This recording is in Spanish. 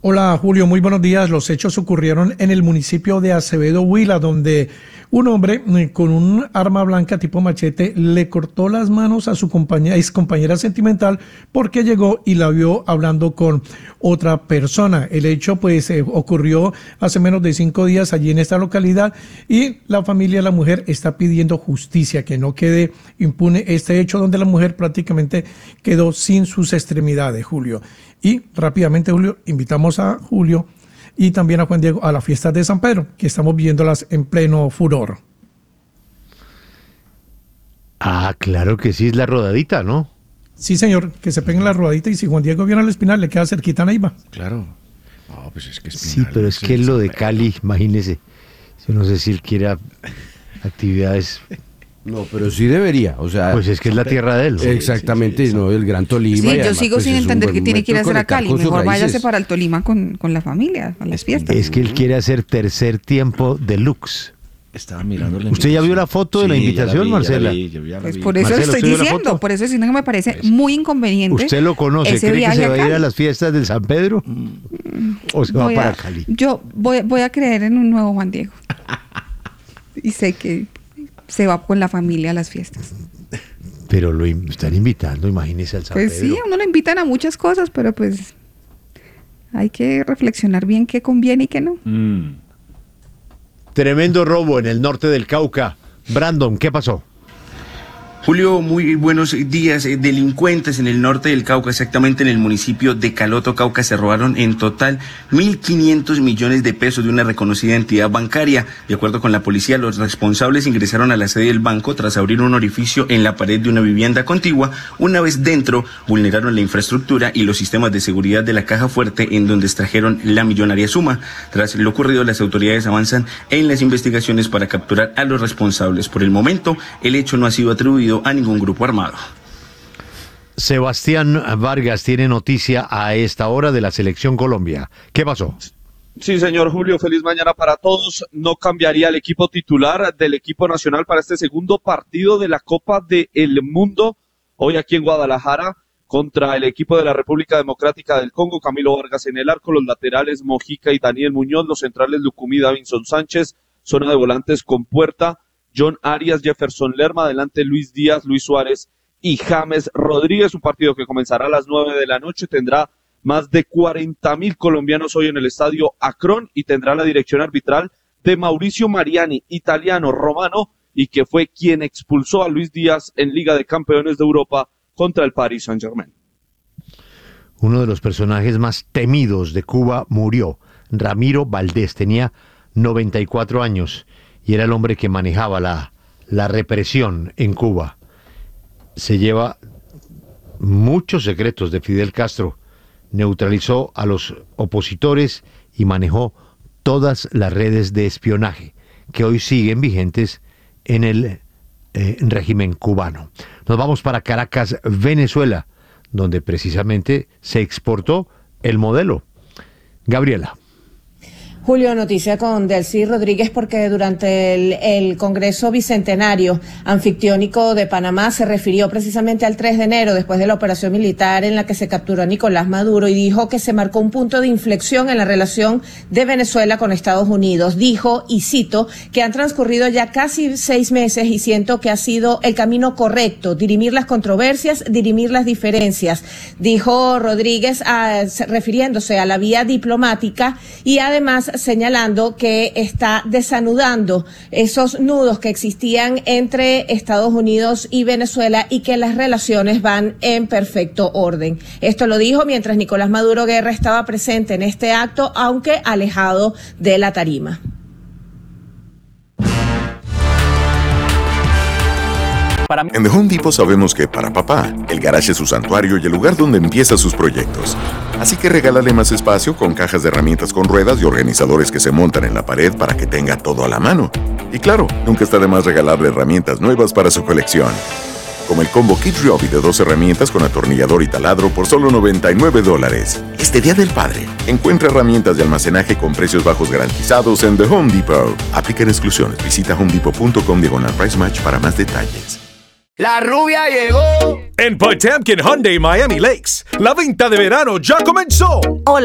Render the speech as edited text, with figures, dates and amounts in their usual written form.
Hola Julio, muy buenos días. Los hechos ocurrieron en el municipio de Acevedo, Huila, donde un hombre con un arma blanca tipo machete le cortó las manos a su ex compañera sentimental porque llegó y la vio hablando con otra persona. El hecho ocurrió hace menos de 5 días allí en esta localidad y la familia de la mujer está pidiendo justicia, que no quede impune este hecho donde la mujer prácticamente quedó sin sus extremidades, Julio. Y rápidamente, Julio, invitamos a Julio y también a Juan Diego a las fiestas de San Pedro, que estamos viéndolas en pleno furor. Ah, claro que sí, es la rodadita, ¿no? Sí, señor, que se peguen la rodadita y si Juan Diego viene al Espinal, le queda cerquita a Neiva. Claro. No, pues es que Espinal, sí, pero es que lo de Cali, imagínese. Yo no sé si él quiera actividades... No, pero sí debería, o sea... Pues es que es la tierra de él. Exactamente, sí, no, el Gran Tolima. Sí, yo sigo sin entender qué tiene que ir a hacer a Cali. Mejor váyase para el Tolima con la familia, a las fiestas. Es que él quiere hacer tercer tiempo deluxe. Estaba mirando la ¿Usted ya vio la foto de la invitación, Marcela? Pues por eso Marcelo, estoy diciendo, por eso es que me parece muy inconveniente. ¿Usted lo conoce? ¿Cree que se va a ir a las fiestas del San Pedro? ¿O se va para Cali? Yo voy a creer en un nuevo Juan Diego. Y sé que se va con la familia a las fiestas. Pero lo están invitando, imagínese al San Pedro. Pues sí, a uno lo invitan a muchas cosas, pero pues hay que reflexionar bien qué conviene y qué no. Tremendo robo en el norte del Cauca. Brandon, ¿qué pasó? Julio, muy buenos días. Delincuentes en el norte del Cauca, exactamente en el municipio de Caloto, Cauca, se robaron en total 1.500 millones de pesos de una reconocida entidad bancaria. De acuerdo con la policía, los responsables ingresaron a la sede del banco tras abrir un orificio en la pared de una vivienda contigua. Una vez dentro, vulneraron la infraestructura y los sistemas de seguridad de la caja fuerte, en donde extrajeron la millonaria suma. Tras lo ocurrido, las autoridades avanzan en las investigaciones para capturar a los responsables. Por el momento, el hecho no ha sido atribuido a ningún grupo armado. Sebastián Vargas tiene noticia a esta hora de la Selección Colombia. ¿Qué pasó? Sí, señor Julio, feliz mañana para todos. No cambiaría el equipo titular del equipo nacional para este segundo partido de la Copa del Mundo, hoy aquí en Guadalajara, contra el equipo de la República Democrática del Congo. Camilo Vargas en el arco, los laterales Mojica y Daniel Muñoz, los centrales Lucumí, Davinson Sánchez, zona de volantes con Puerta, John Arias, Jefferson Lerma, adelante Luis Díaz, Luis Suárez y James Rodríguez. Un partido que comenzará a las 9 de la noche, tendrá más de 40,000 colombianos hoy en el estadio Akron y tendrá la dirección arbitral de Mauricio Mariani, italiano romano, y que fue quien expulsó a Luis Díaz en Liga de Campeones de Europa contra el Paris Saint-Germain. Uno de los personajes más temidos de Cuba murió. Ramiro Valdés tenía 94 años. Y era el hombre que manejaba la represión en Cuba. Se lleva muchos secretos de Fidel Castro. Neutralizó a los opositores y manejó todas las redes de espionaje que hoy siguen vigentes en el régimen cubano. Nos vamos para Caracas, Venezuela, donde precisamente se exportó el modelo. Gabriela. Julio, noticia con Delcy Rodríguez porque durante el Congreso Bicentenario Anfictiónico de Panamá se refirió precisamente al 3 de enero, después de la operación militar en la que se capturó a Nicolás Maduro, y dijo que se marcó un punto de inflexión en la relación de Venezuela con Estados Unidos. Dijo, y cito, que han transcurrido ya casi 6 meses y siento que ha sido el camino correcto, dirimir las controversias, dirimir las diferencias. Dijo Rodríguez refiriéndose a la vía diplomática y además señalando que está desanudando esos nudos que existían entre Estados Unidos y Venezuela y que las relaciones van en perfecto orden. Esto lo dijo mientras Nicolás Maduro Guerra estaba presente en este acto, aunque alejado de la tarima. En The Home Depot sabemos que para papá, el garage es su santuario y el lugar donde empieza sus proyectos. Así que regálale más espacio con cajas de herramientas con ruedas y organizadores que se montan en la pared para que tenga todo a la mano. Y claro, nunca está de más regalarle herramientas nuevas para su colección. Como el combo Kid Ryobi de 2 herramientas con atornillador y taladro por solo $99. Este Día del Padre, encuentra herramientas de almacenaje con precios bajos garantizados en The Home Depot. Aplican exclusiones. Visita homedepot.com/price match para más detalles. La rubia llegó. En Potemkin Hyundai Miami Lakes, la venta de verano ya comenzó. Hola.